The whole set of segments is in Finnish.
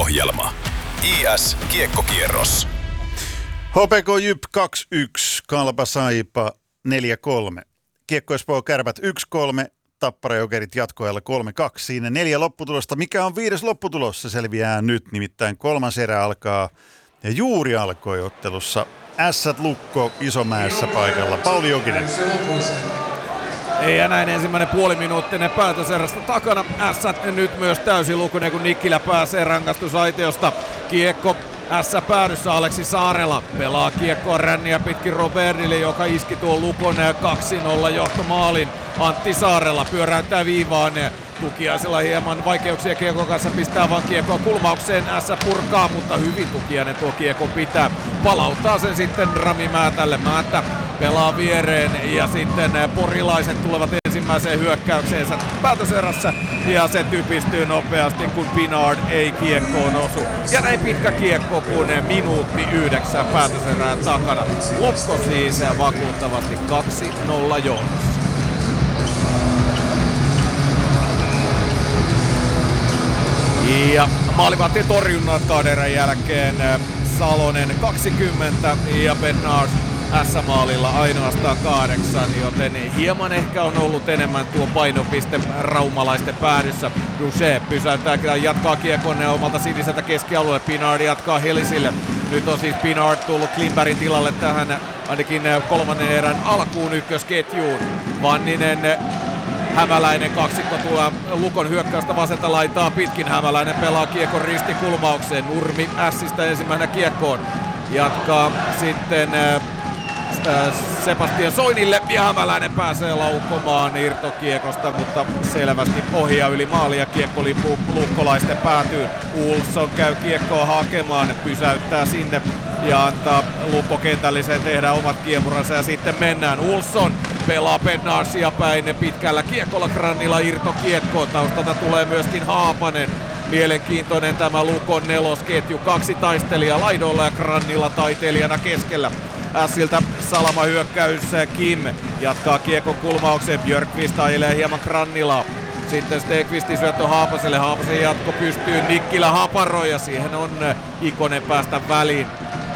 ohjelma. IS Kiekkokierros. HPK Jyp 2-1, Kalpa Saipa 4-3. Kiekko Espoo Kärpät 1-3, Tappara Jokerit jatkoajalla 3-2. Siinä 4 lopputulosta. Mikä on 5. lopputulos? Se selviää nyt, nimittäin 3. erä alkaa ja juuri alkoi ottelussa. Ässät Lukko Isomäessä paikalla. Pauli Jokinen. Ei ja näin ensimmäinen puoliminuuttinen päätöserästä takana. Ässät nyt myös täysin lukuinen, kun Nikkilä pääsee rangaistusaitiosta. Kiekko Ässä päädyssä Aleksi Saarela pelaa kiekkoa ränniä pitkin Robertille, joka iski tuon Lukon 2-0 johtomaalin. Antti Saarela pyöräyttää viivaan. Tukiaisella hieman vaikeuksia kiekon kanssa, pistää vaan kiekkoa kulmaukseen. Ässä purkaa, mutta hyvin Tukiainen tuo kiekko pitää. Palauttaa sen sitten Rami Määtälle. Määttä pelaa viereen ja sitten porilaiset tulevat ensimmäiseen hyökkäykseensä päätöserässä. Ja se typistyy nopeasti, kun Pinard ei kiekkoon osu. Ja näin pitkä kiekko kun minuutti 9 päätöserää takana. Lukko siis vakuuttavasti 2-0 johdossa. Ja maalivahtien torjunnat kahden jälkeen Salonen 20 ja Bednars S-maalilla ainoastaan 8, joten hieman ehkä on ollut enemmän tuo painopiste raumalaisten päädyssä. Duche pysäyttää, jatkaa kiekon omalta siniseltä keskialueelle, Pinard jatkaa Helisille. Nyt on siis Pinard tullut Klimbergin tilalle tähän ainakin 3. erän alkuun ykkösketjuun. Vanninen Hämäläinen kaksikko tuo Lukon hyökkäystä vasenta laitaa pitkin. Hämäläinen pelaa kiekon ristikulmaukseen. Nurmi Ässistä ensimmäisenä kiekkoon. Jatkaa sitten Sebastian Soinille ja Hämäläinen pääsee laukkomaan irtokiekosta, mutta selvästi ohjaa yli maali ja kiekko lippuu lukkolaisten päätyyn. Olsson käy kiekkoa hakemaan, pysäyttää sinne ja antaa Lukko-kentällisen tehdä omat kiemuransa ja sitten mennään. Olsson pelaa Bednarsia päin pitkällä kiekolla Grannilla irtokiekkoon. Taustalta tulee myöskin Haapanen. Mielenkiintoinen tämä Lukon nelosketju. 2 taistelijaa laidoilla ja Grannilla taiteilijana keskellä. Ässiltä salama hyökkäys Kim jatkaa kiekon kulmaukseen. Björkqvist ailee hieman Grannilaa. Sitten Stegqvistin syöttö Haapaselle. Haapasen jatko pystyy. Nikkilä haparoi ja siihen on Ikonen päästä väliin.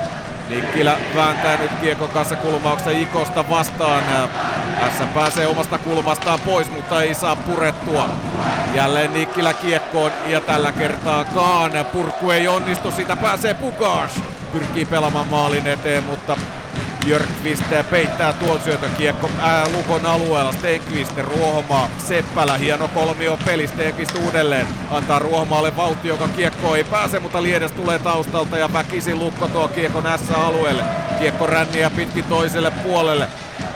Nikkilä vääntää nyt kiekon kanssa kulmauksesta Ikosta vastaan. Ässä pääsee omasta kulmastaan pois, mutta ei saa purettua. Jälleen Nikkilä kiekkoon ja tällä kertaa Kaan. Purku ei onnistu, siitä pääsee Pukas. Pyrkii pelaamaan maalin eteen, mutta Björkqvist peittää tuon syötön kiekko Lukon alueella. Stenqvist, Ruohomaa, Seppälä, hieno kolmio peli. Stenqvist uudelleen antaa Ruohomaalle vauhti, joka kiekko ei pääse, mutta Liedes tulee taustalta ja väkisin Lukko tuo kiekon S-alueelle. Kiekko ränniä pitkin toiselle puolelle.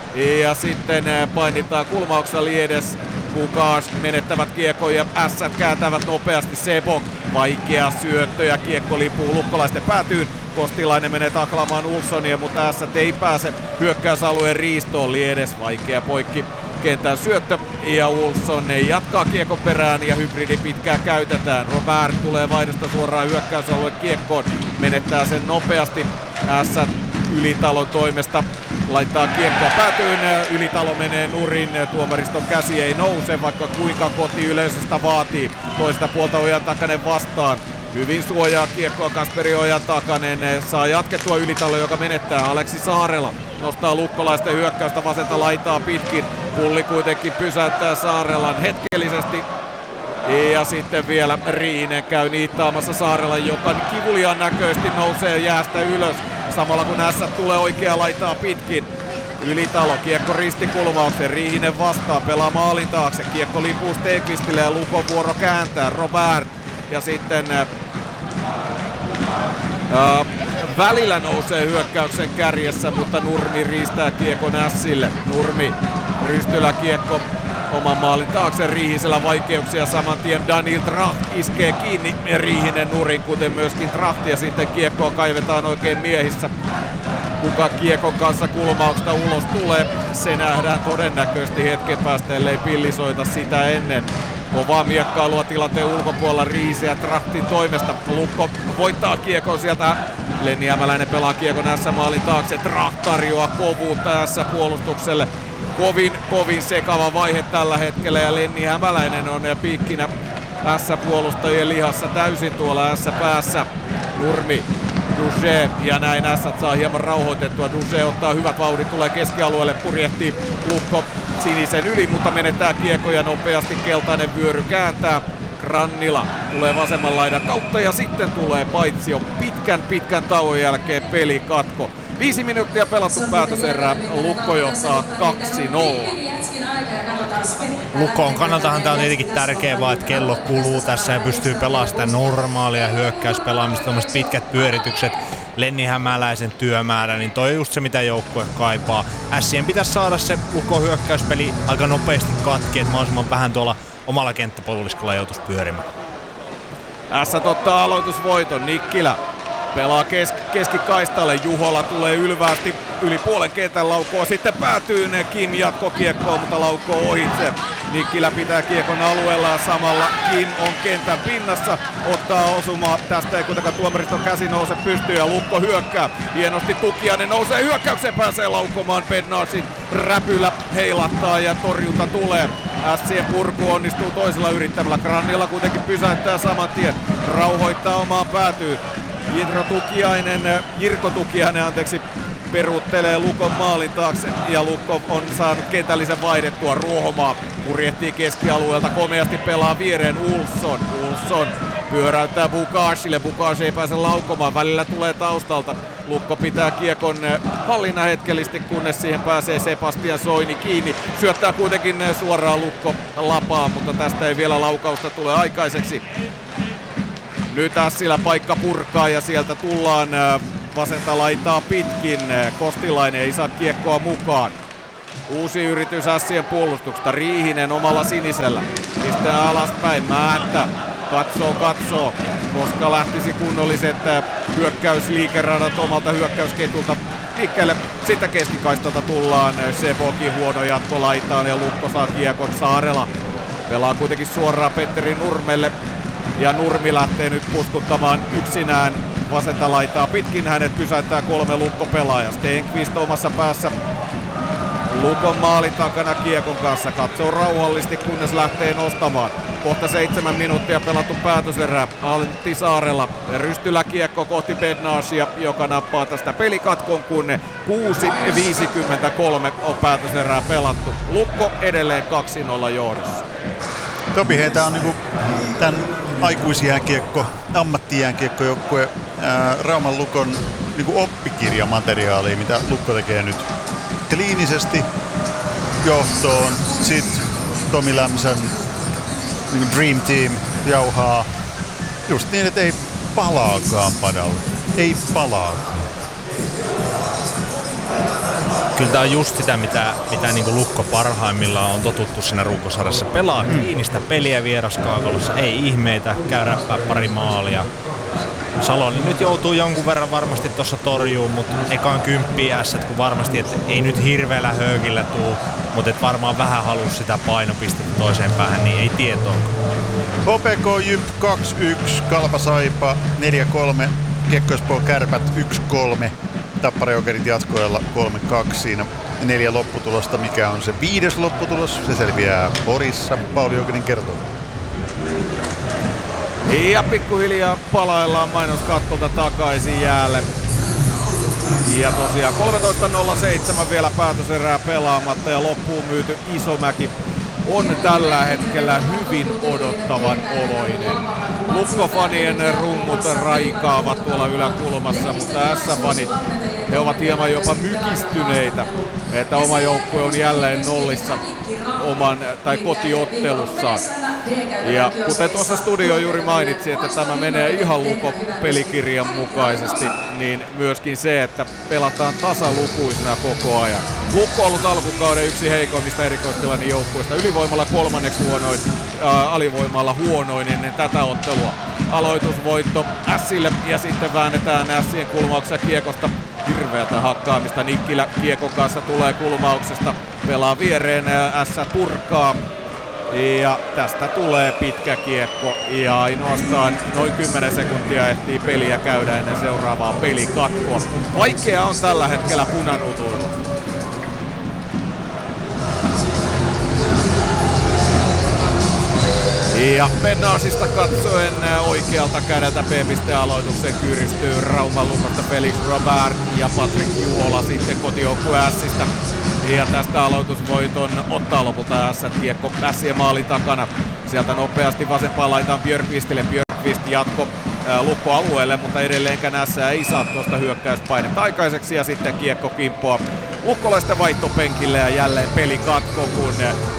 Ja sitten painitaan kulmauksessa Liedes. Kukas menettävät kiekon ja Ässät kääntävät nopeasti. Sebok, vaikea syöttö ja kiekko lipuu lukkolaisten päätyyn. Kostilainen menee taklaamaan Olssonia, mutta Ässät ei pääse hyökkäysalueen riistoon. Liedes vaikea poikki kentän syöttö ja Olsson jatkaa kiekon perään ja hybridi pitkään käytetään. Robert tulee vaihdosta suoraan hyökkäysalueen kiekkoon, menettää sen nopeasti. Ässät Ylitalon toimesta laittaa kiekkoa päätyyn, Ylitalo menee nurin, tuomariston käsi ei nouse, vaikka kuinka kotiyleisöstä vaatii. Toista puolta Ojantakanen vastaan. Hyvin suojaa kiekkoa Kasperi Ojantakanen, saa jatkettua Ylitalo, joka menettää. Aleksi Saarela nostaa lukkolaisten hyökkäystä vasenta laitaa pitkin. Pulli kuitenkin pysäyttää Saarelan hetkellisesti. Ja sitten vielä Riihinen käy niittaamassa Saarella, joka kivuliaan näköisesti nousee jäästä ylös. Samalla kun Ässät tulee oikea laitaa pitkin. Ylitalo, kiekko ristikulmaukseen, Riihinen vastaa, pelaa maalin taakse. Kiekko lipuu Stegqvistille ja Lukon vuoro kääntää. Robert ja sitten välillä nousee hyökkäyksen kärjessä, mutta Nurmi riistää kiekon Ässille. Nurmi, rystylä kiekko oman maalin taakse, Riihisellä vaikeuksia saman tien. Daniel Tracht iskee kiinni Riihinen nurin, kuten myöskin Tracht, ja sitten kiekkoa kaivetaan oikein miehissä. Kuka kiekon kanssa kulmauksesta ulos tulee, se nähdään todennäköisesti hetken päästä, ellei Pilli soita sitä ennen. Kovaa miekkailua tilanteen ulkopuolella Riise ja Trachtin toimesta. Lukko voittaa kiekon sieltä. Lenni Hämäläinen pelaa kiekon S-maalin taakse. Tracht tarjoaa kovuutta S-puolustukselle. Kovin sekava vaihe tällä hetkellä ja Lenni Hämäläinen on piikkinä S-puolustajien lihassa täysin tuolla S-päässä. Nurmi, Duche ja näin S saa hieman rauhoitettua. Duche ottaa hyvät vauhdit, tulee keskialueelle, purjehtii Lukko sinisen yli, mutta menettää kiekkoja nopeasti. Keltainen vyöry kääntää. Grannila tulee vasemman laidan kautta ja sitten tulee paitsio pitkän tauon jälkeen pelikatko. 5 minuuttia pelattu päätöserää, Lukko johtaa 2-0. Lukon kannaltahan tämä on tietenkin tärkeää vaan, että kello kuluu tässä ja pystyy pelaamaan normaalia hyökkäyspelaamista, tämmöiset pitkät pyöritykset, Lenni Hämäläisen työmäärä, niin toi on just se mitä joukkue kaipaa. Ässien pitäisi saada se Lukon hyökkäyspeli aika nopeasti katki, että mahdollisimman vähän tuolla omalla kenttäpoluliskolla joutuisi pyörimään. S ottaa aloitusvoiton, Nikkilä pelaa keskikaistalle, Juhola tulee ylväästi yli puolen kentän, laukoo sitten päätyy Kim jatkokiekkoon, mutta laukoo ohitse. Nikkilä pitää kiekon alueella ja samalla Kim on kentän pinnassa, ottaa osumaa. Tästä ei kuitenkaan tuomariston käsi nouse pystyyn ja Lukko hyökkää. Hienosti Tukiainen nousee hyökkäykseen, pääsee laukomaan. Bednarsin räpylä heilattaa ja torjunta tulee. Ässien purku onnistuu toisella yrittämällä. Grannilla kuitenkin pysäyttää saman tien. Rauhoittaa omaan päätyyn. Jirko Tukiainen peruuttelee Lukon maalin taakse ja Lukko on saanut kentällisen vaihdettua. Ruohomaa purjehtii keskialueelta, komeasti pelaa viereen Ulsson pyöräyttää Bukashille, Bukash ei pääse laukomaan, välillä tulee taustalta. Lukko pitää kiekon hallinnan hetkellisesti, kunnes siihen pääsee Sebastian Soini kiinni. Syöttää kuitenkin suoraan Lukko lapaan, mutta tästä ei vielä laukausta tule aikaiseksi. Nyt Ässilä paikka purkaa ja sieltä tullaan vasenta laitaa pitkin. Kostilainen ei saa kiekkoa mukaan. Uusi yritys Ässien puolustuksesta. Riihinen omalla sinisellä. Pistää alaspäin. Määttä. Katsoo. Koska lähtisi kunnolliset hyökkäysliikeradat omalta hyökkäysketulta liikkeelle. Sitten keskikaistalta tullaan. Sebokin huono jatko laitaan ja Lukko saa kiekon. Saarela pelaa kuitenkin suoraan Petteri Nurmelle. Ja Nurmi lähtee nyt puskuttamaan yksinään vasenta laitaa pitkin. Hänet pysäyttää 3 Lukko-pelaajaa. Stenqvist omassa päässä Lukon maalin takana kiekon kanssa. Katsoo rauhallisesti, kunnes lähtee nostamaan. Kohta 7 minuuttia pelattu päätöserää. Antti Saarela rystylä kiekko kohti Bednarsia, joka nappaa tästä pelikatkon, kun 6.53 on päätöserää pelattu. Lukko edelleen 2-0 johdossa. Topi, heitä on niinku tämän aikuisjääkiekko, ammattijääkiekko-joukkue Rauman Lukon niinku oppikirjamateriaalia, mitä Lukko tekee nyt kliinisesti johtoon. Sitten Tomi Lämsän niinku Dream Team jauhaa just niin, että ei palaakaan padalle. Ei palaakaan. Kyllä tämä on just sitä, mitä niin kuin Lukko parhaimmillaan on totuttu siinä runkosarjassa. Pelaa kliinistä peliä vieraskaakalossa, ei ihmeitä, käy räppää pari maalia. Salonen nyt joutuu jonkun verran varmasti tuossa torjuun, mutta ekaan 10 ässät, kun varmasti, että ei nyt hirveällä höökillä tuu, mutta et varmaan vähän halus sitä painopistettä toiseen päähän, niin ei tietoa. HPK Jyp 2-1, Kalpa Saipa 4-3, Kiekko Espoo Kärpät 1-3. Tappara Jokerit jatkoajalla 3-2. Siinä 4 lopputulosta. Mikä on se 5. lopputulos? Se selviää Porissa. Pauli Jokinen kertoo. Ja pikkuhiljaa palaillaan mainoskattolta takaisin jäälle. Ja tosiaan 13.07 vielä päätöserää pelaamatta ja loppuun myyty Isomäki on tällä hetkellä hyvin odottavan oloinen. Lukko-fanien rummut raikaavat tuolla yläkulmassa, mutta S-fanit, he ovat hieman jopa mykistyneitä, että oma joukkue on jälleen nollissa kotiottelussaan. Ja kuten tuossa studio juuri mainitsi, että tämä menee ihan Lukko-pelikirjan mukaisesti, niin myöskin se, että pelataan tasalukuisena koko ajan. Lukko on ollut alkukauden yksi heikoimmista erikoistilanne joukkueista. Ylivoimalla 3. huonoin, alivoimalla huonoin ennen tätä ottelua. Aloitusvoitto Ässille ja sitten väännetään Ässien kulmauksessa kiekosta. Hirveätä hakkaamista. Nikkilä kiekon kanssa tulee kulmauksesta. Pelaa viereen, Ässä purkaa. Ja tästä tulee pitkä kiekko ja ainoastaan noin 10 sekuntia ehtii peliä käydä ennen seuraavaa pelikatkoa. Vaikea on tällä hetkellä punanutuilla. Ja Pennaasista katsoen oikealta kädeltä B-pistealoituksen kyristyy Rauman Lukosta Felix Robert ja Patrick Juola sitten kotijoukkue Ässistä. Ja tästä aloitusvoiton ottaa lopulta kiekko Ässien maalin takana. Sieltä nopeasti vasempaan laitaan Björkvistille. Björkvist jatko lukkoalueelle, mutta edelleenkään Ässää ei saa tuosta hyökkäyspainetta aikaiseksi. Ja sitten kiekko kimpoaa lukkolaisten vaihtopenkille ja jälleen peli katko, kun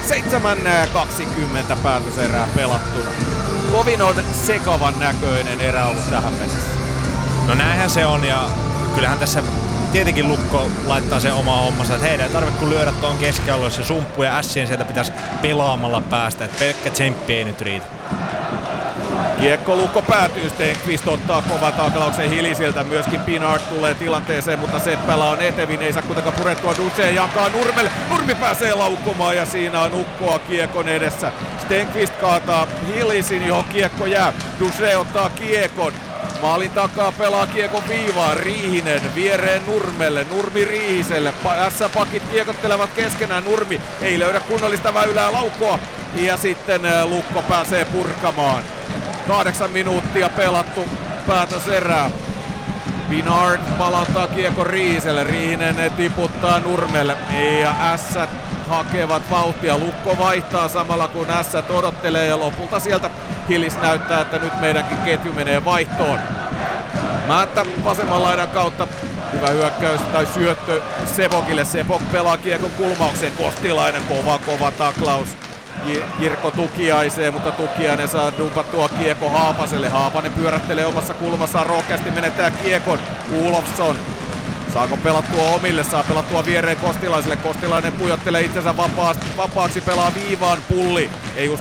7.20 päätöserää pelattuna. Kovin on sekavan näköinen erä ollut tähän mennessä. No näinhän se on ja kyllähän tässä tietenkin Lukko laittaa sen omaa hommansa, että heidän ei tarvitse kun lyödä tuon keskialueessa se sumppu ja Ässien sieltä pitäisi pelaamalla päästä, että pelkkä tsemppi ei nyt riitä. Kiekko Lukko päätyy, Stenqvist ottaa kovan taakalauksen Hilisiltä, myöskin Pinard tulee tilanteeseen, mutta Seppälä on etevin, ei saa kuitenkaan purettua Duceen, jakaa Nurmelle, Nurmi pääsee laukkomaan ja siinä on ukkoa kiekon edessä. Stenqvist kaataa Hilisin, johon kiekko jää, Duce ottaa kiekon. Maalin takaa pelaa kiekon viivaan, Riihinen viereen Nurmelle, Nurmi Riihiselle, S-pakit kiekottelevat keskenään, Nurmi ei löydä kunnollista väylää laukkoa ja sitten Lukko pääsee purkamaan. 8 minuuttia pelattu päätöserää. Pinard palauttaa kiekon Riihiselle, Riihinen tiputtaa Nurmelle ja Ässät hakevat vauhtia. Lukko vaihtaa samalla kun Ässät odottelee ja lopulta sieltä Hilis näyttää, että nyt meidänkin ketju menee vaihtoon. Määttä vasemman laidan kautta. Hyvä hyökkäys tai syöttö Sepokille. Sepok pelaa kiekon kulmaukseen. Kostilainen kova taklaus Jirko Tukiaiseen, mutta Tukiainen saa dumpattua kiekko Haapaselle. Haapanen pyörättelee omassa kulmassaan, rohkeasti menettää kiekon. Olofsson. Saako pelattua omille? Saa pelattua viereen Kostilaiselle. Kostilainen pujottelee itsensä vapaaksi, pelaa viivaan. Pulli ei